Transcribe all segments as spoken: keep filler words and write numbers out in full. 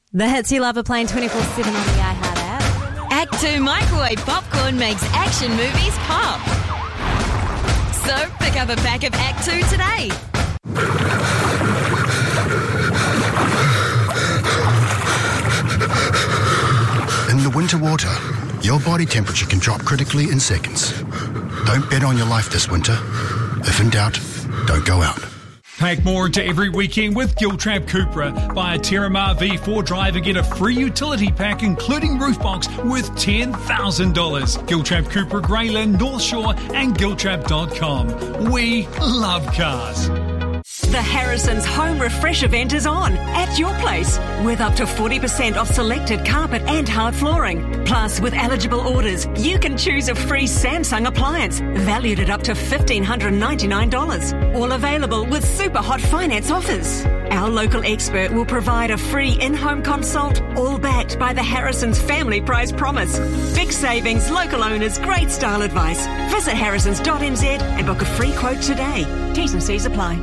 The hits you love are playing twenty-four seven on the iHeart app. Act two microwave popcorn makes action movies pop. So pick up a pack of Act two today. In the winter water, your body temperature can drop critically in seconds. Don't bet on your life this winter. If in doubt, don't go out. Pack more into every weekend with Giltrap Cupra. Buy a Terramar V four drive and get a free utility pack including roof box worth ten thousand dollars. Giltrap Cupra, Greyland, North Shore and giltrap dot com. We love cars. The Harrison's Home Refresh event is on at your place with up to forty percent off selected carpet and hard flooring. Plus, with eligible orders, you can choose a free Samsung appliance valued at up to one thousand five hundred ninety-nine dollars. All available with super hot finance offers. Our local expert will provide a free in-home consult, all backed by the Harrison's Family Price Promise. Big savings, local owners, great style advice. Visit harrisons dot n z and book a free quote today. T's and C's apply.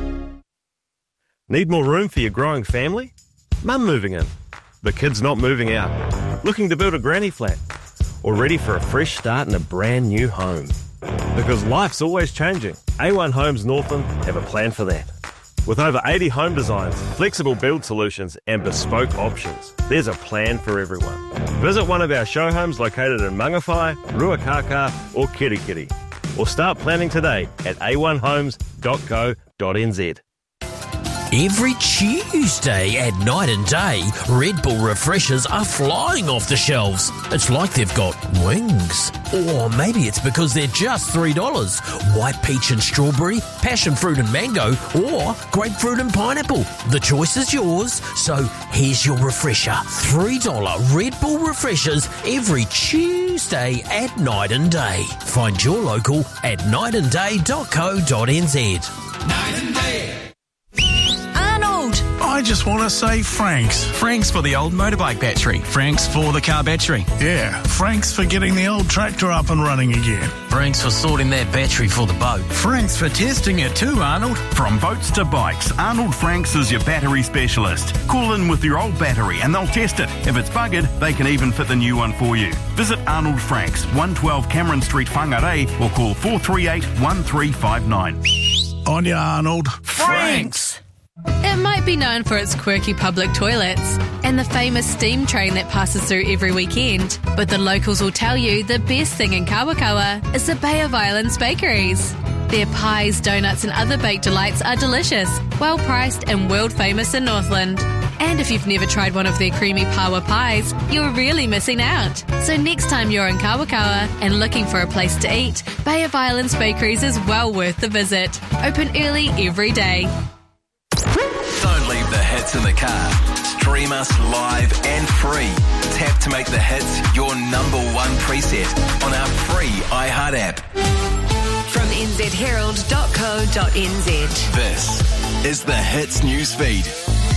Need more room for your growing family? Mum moving in. The kids not moving out. Looking to build a granny flat. Or ready for a fresh start in a brand new home. Because life's always changing. A one Homes Northland have a plan for that. With over eighty home designs, flexible build solutions and bespoke options, there's a plan for everyone. Visit one of our show homes located in Mangawhai, Ruakaka or Kirikiri. Or start planning today at a one homes dot co dot n z. Every Tuesday at Night and Day, Red Bull refreshers are flying off the shelves. It's like they've got wings. Or maybe it's because they're just three dollars. White peach and strawberry, passion fruit and mango, or grapefruit and pineapple. The choice is yours, so here's your refresher. three dollars Red Bull refreshers every Tuesday at Night and Day. Find your local at night and day dot co dot n z. Night and Day. I just want to say Franks. Franks for the old motorbike battery. Franks for the car battery. Yeah, Franks for getting the old tractor up and running again. Franks for sorting that battery for the boat. Franks for testing it too, Arnold. From boats to bikes, Arnold Franks is your battery specialist. Call in with your old battery and they'll test it. If it's buggered, they can even fit the new one for you. Visit Arnold Franks, one twelve Cameron Street, Whangarei, or call four three eight, one three five nine. On ya, Arnold. Franks! It might be known for its quirky public toilets and the famous steam train that passes through every weekend, but the locals will tell you the best thing in Kawakawa is the Bay of Islands bakeries. Their pies, donuts and other baked delights are delicious, well priced and world famous in Northland. And if you've never tried one of their creamy pawa pies, you're really missing out. So next time you're in Kawakawa and looking for a place to eat, Bay of Islands Bakeries is well worth the visit. Open early every day. Don't leave the hits in the car. Stream us live and free. Tap to make the hits your number one preset on our free iHeart app. From n z herald dot co dot n z. This is the Hits newsfeed.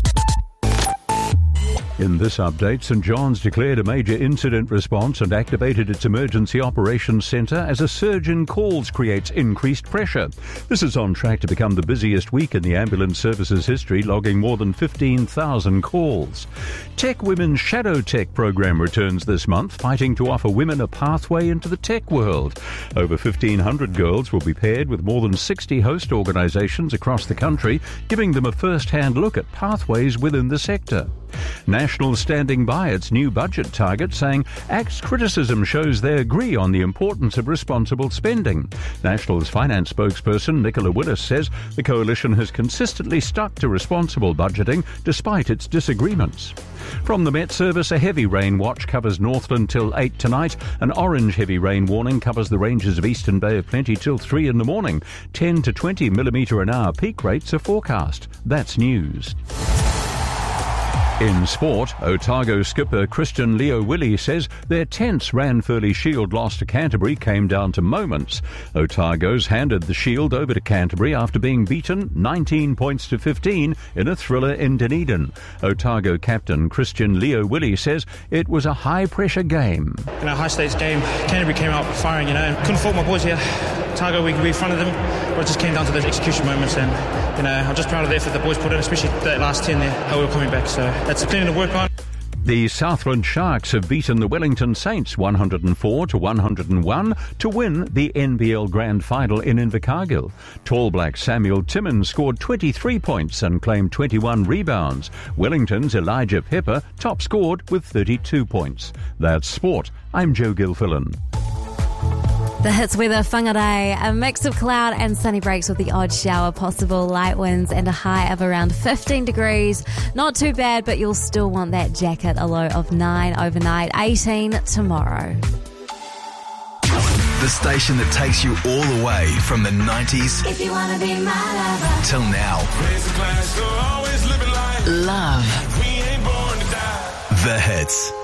In this update, St John's declared a major incident response and activated its emergency operations centre as a surge in calls creates increased pressure. This is on track to become the busiest week in the ambulance service's history, logging more than fifteen thousand calls. Tech Women's Shadow Tech program returns this month, fighting to offer women a pathway into the tech world. Over fifteen hundred girls will be paired with more than sixty host organisations across the country, giving them a first-hand look at pathways within the sector. National standing by its new budget target, saying Act's criticism shows they agree on the importance of responsible spending. National's finance spokesperson Nicola Willis says the coalition has consistently stuck to responsible budgeting despite its disagreements. From the Met Service, a heavy rain watch covers Northland till eight tonight. An orange heavy rain warning covers the ranges of Eastern Bay of Plenty till three in the morning. ten to twenty millimetre an hour peak rates are forecast. That's news. In sport, Otago skipper Christian Leo Willie says their tense Ranfurly Shield loss to Canterbury came down to moments. Otago's handed the Shield over to Canterbury after being beaten nineteen points to fifteen in a thriller in Dunedin. Otago captain Christian Leo Willie says it was a high-pressure game. In a high-stakes game, Canterbury came out firing, you know, couldn't fault my boys here. Otago, we, we fronted them, but it just came down to those execution moments, and, you know, I'm just proud of the effort the boys put in, especially that last ten there, how we were coming back, so that's plenty to work on. The Southland Sharks have beaten the Wellington Saints one hundred four to one hundred one to win the N B L Grand Final in Invercargill. Tall Black Samuel Timmins scored twenty-three points and claimed twenty-one rebounds. Wellington's Elijah Pepper top scored with thirty-two points. That's sport. I'm Joe Gilfillan. The Hits weather, whangarei, a mix of cloud and sunny breaks with the odd shower possible, light winds and a high of around fifteen degrees. Not too bad, but you'll still want that jacket, a low of nine overnight, eighteen tomorrow. The station that takes you all the way from the nineties If you wanna be my lover till now. Class, so always living life. Love. We ain't born to die. The Hits.